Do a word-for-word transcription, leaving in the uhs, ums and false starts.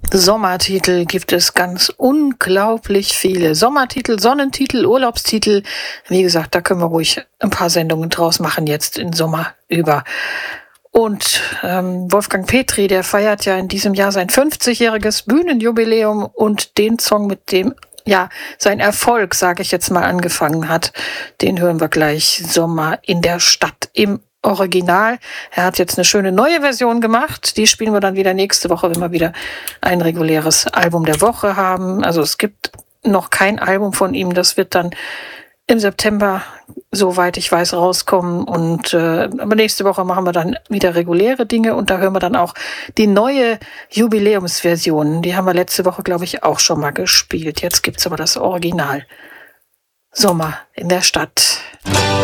Sommertitel gibt es ganz unglaublich viele. Sommertitel, Sonnentitel, Urlaubstitel. Wie gesagt, da können wir ruhig ein paar Sendungen draus machen jetzt im Sommer über. Und ähm, Wolfgang Petri, der feiert ja in diesem Jahr sein fünfzigjähriges Bühnenjubiläum und den Song, mit dem ja sein Erfolg, sage ich jetzt mal, angefangen hat, den hören wir gleich. Sommer in der Stadt im Original. Er hat jetzt eine schöne neue Version gemacht. Die spielen wir dann wieder nächste Woche, wenn wir wieder ein reguläres Album der Woche haben. Also es gibt noch kein Album von ihm. Das wird dann im September, soweit ich weiß, rauskommen. Und äh, aber nächste Woche machen wir dann wieder reguläre Dinge und da hören wir dann auch die neue Jubiläumsversion. Die haben wir letzte Woche, glaube ich, auch schon mal gespielt. Jetzt gibt's aber das Original. Sommer in der Stadt.